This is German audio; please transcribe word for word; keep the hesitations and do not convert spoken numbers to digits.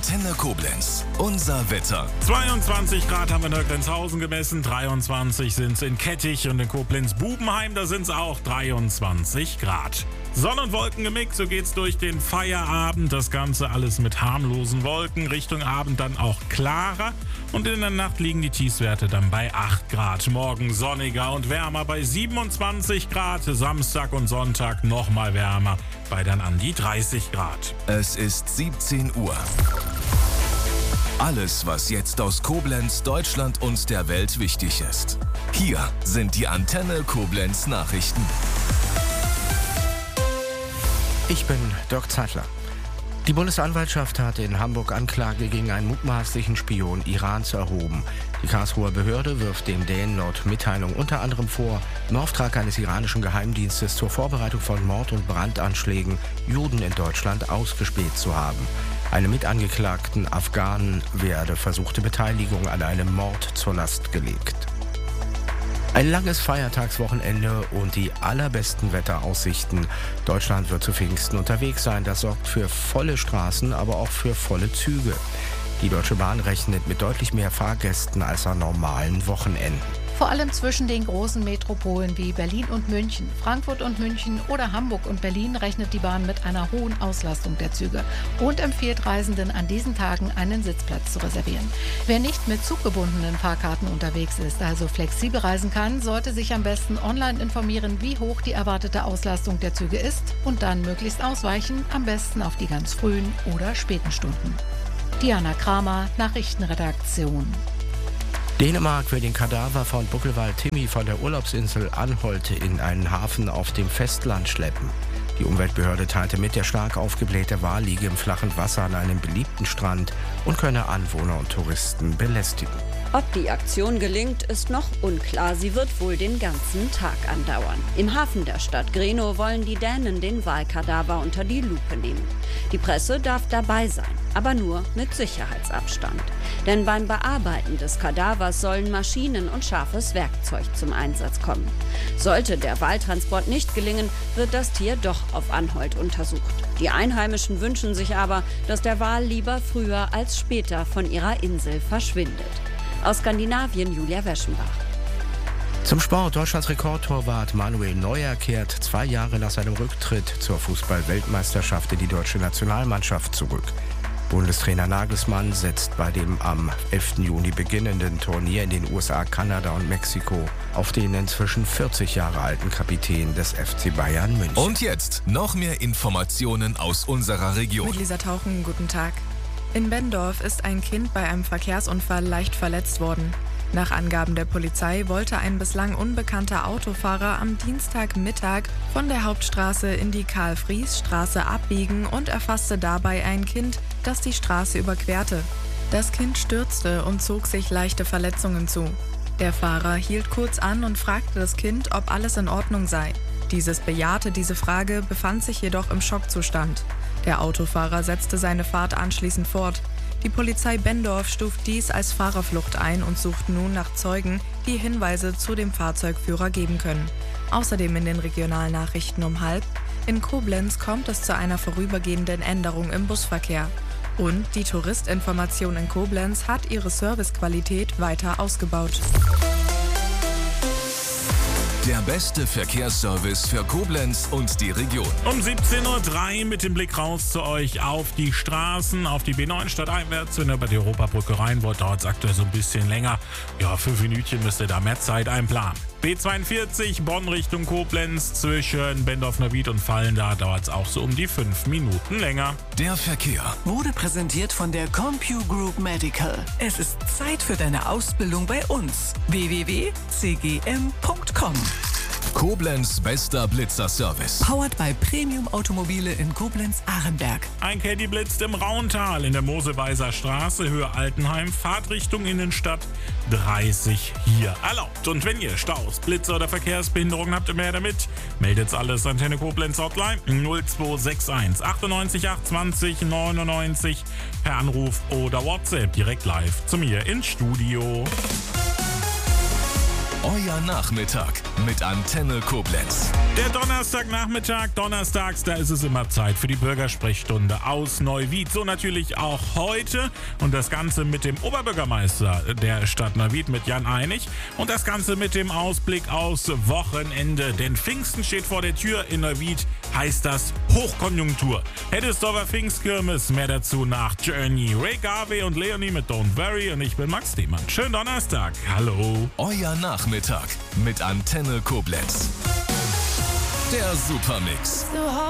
Antenne Koblenz. Unser Wetter. zweiundzwanzig Grad haben wir in Neugrenzhausen gemessen, dreiundzwanzig sind es in Kettich und in Koblenz-Bubenheim, da sind es auch dreiundzwanzig Grad. Sonne und Wolken gemixt, so geht's durch den Feierabend. Das Ganze alles mit harmlosen Wolken. Richtung Abend dann auch klarer. Und in der Nacht liegen die Tiefstwerte dann bei acht Grad. Morgen sonniger und wärmer bei siebenundzwanzig Grad. Samstag und Sonntag nochmal wärmer bei dann an die dreißig Grad. Es ist siebzehn Uhr. Alles, was jetzt aus Koblenz, Deutschland und der Welt wichtig ist. Hier sind die Antenne Koblenz Nachrichten. Ich bin Dirk Zeitler. Die Bundesanwaltschaft hat in Hamburg Anklage gegen einen mutmaßlichen Spion Irans erhoben. Die Karlsruher Behörde wirft dem Dänen laut Mitteilung unter anderem vor, im Auftrag eines iranischen Geheimdienstes zur Vorbereitung von Mord- und Brandanschlägen Juden in Deutschland ausgespäht zu haben. Einem mitangeklagten Afghanen werde versuchte Beteiligung an einem Mord zur Last gelegt. Ein langes Feiertagswochenende und die allerbesten Wetteraussichten. Deutschland wird zu Pfingsten unterwegs sein. Das sorgt für volle Straßen, aber auch für volle Züge. Die Deutsche Bahn rechnet mit deutlich mehr Fahrgästen als an normalen Wochenenden. Vor allem zwischen den großen Metropolen wie Berlin und München, Frankfurt und München oder Hamburg und Berlin rechnet die Bahn mit einer hohen Auslastung der Züge und empfiehlt Reisenden an diesen Tagen einen Sitzplatz zu reservieren. Wer nicht mit zuggebundenen Fahrkarten unterwegs ist, also flexibel reisen kann, sollte sich am besten online informieren, wie hoch die erwartete Auslastung der Züge ist und dann möglichst ausweichen, am besten auf die ganz frühen oder späten Stunden. Diana Kramer, Nachrichtenredaktion. Dänemark will den Kadaver von Buckelwald Timmy von der Urlaubsinsel Anholt in einen Hafen auf dem Festland schleppen. Die Umweltbehörde teilte mit, der stark aufgeblähte Wal liege im flachen Wasser an einem beliebten Strand und könne Anwohner und Touristen belästigen. Ob die Aktion gelingt, ist noch unklar. Sie wird wohl den ganzen Tag andauern. Im Hafen der Stadt Grenå wollen die Dänen den Walkadaver unter die Lupe nehmen. Die Presse darf dabei sein, aber nur mit Sicherheitsabstand. Denn beim Bearbeiten des Kadavers sollen Maschinen und scharfes Werkzeug zum Einsatz kommen. Sollte der Waltransport nicht gelingen, wird das Tier doch auf Anholt untersucht. Die Einheimischen wünschen sich aber, dass der Wal lieber früher als später von ihrer Insel verschwindet. Aus Skandinavien Julia Weschenbach. Zum Sport. Deutschlands Rekordtorwart Manuel Neuer kehrt zwei Jahre nach seinem Rücktritt zur Fußball-Weltmeisterschaft in die deutsche Nationalmannschaft zurück. Bundestrainer Nagelsmann setzt bei dem am elften Juni beginnenden Turnier in den U S A, Kanada und Mexiko auf den inzwischen vierzig Jahre alten Kapitän des F C Bayern München. Und jetzt noch mehr Informationen aus unserer Region. Mit Lisa Tauchen, guten Tag. In Benndorf ist ein Kind bei einem Verkehrsunfall leicht verletzt worden. Nach Angaben der Polizei wollte ein bislang unbekannter Autofahrer am Dienstagmittag von der Hauptstraße in die Karl-Fries-Straße abbiegen und erfasste dabei ein Kind, das die Straße überquerte. Das Kind stürzte und zog sich leichte Verletzungen zu. Der Fahrer hielt kurz an und fragte das Kind, ob alles in Ordnung sei. Dieses bejahte diese Frage, befand sich jedoch im Schockzustand. Der Autofahrer setzte seine Fahrt anschließend fort. Die Polizei Benndorf stuft dies als Fahrerflucht ein und sucht nun nach Zeugen, die Hinweise zu dem Fahrzeugführer geben können. Außerdem in den Regionalnachrichten um halb: In Koblenz kommt es zu einer vorübergehenden Änderung im Busverkehr. Und die Touristinformation in Koblenz hat ihre Servicequalität weiter ausgebaut. Der beste Verkehrsservice für Koblenz und die Region. Um siebzehn Uhr drei mit dem Blick raus zu euch auf die Straßen, auf die B neun stadteinwärts. Wenn ihr bei der Europabrücke rein wollt, dauert es aktuell so ein bisschen länger. Ja, fünf Minütchen müsst ihr da mehr Zeit einplanen. B zweiundvierzig, Bonn Richtung Koblenz, zwischen Bendorf-Neuwied und Fallen, da dauert es auch so um die fünf Minuten länger. Der Verkehr wurde präsentiert von der CompuGroup Medical. Es ist Zeit für deine Ausbildung bei uns. w w w punkt c g m punkt com. Koblenz bester Blitzerservice. Powered by Premium Automobile in Koblenz-Ahrenberg. Ein Caddy blitzt im Rauntal in der Moseweiser Straße, Höhe Altenheim, Fahrtrichtung Innenstadt, dreißig hier erlaubt. Und wenn ihr Staus, Blitze oder Verkehrsbehinderungen habt, mehr damit, meldet's alles Antenne Koblenz Hotline null zwei sechs eins achtundneunzig acht zwanzig neunundneunzig per Anruf oder WhatsApp direkt live zu mir ins Studio. Euer Nachmittag mit Antenne Koblenz. Der Donnerstagnachmittag, donnerstags, da ist es immer Zeit für die Bürgersprechstunde aus Neuwied. So natürlich auch heute. Und das Ganze mit dem Oberbürgermeister der Stadt Neuwied, mit Jan Einig. Und das Ganze mit dem Ausblick aus Wochenende. Denn Pfingsten steht vor der Tür. In Neuwied heißt das Hochkonjunktur. Heddesdorfer Pfingstkirmes, mehr dazu nach Journey. Ray Garvey und Leonie mit Don't Worry. Und ich bin Max Demann. Schönen Donnerstag. Hallo. Euer Nachmittag mit Antenne Koblenz. Der Supermix.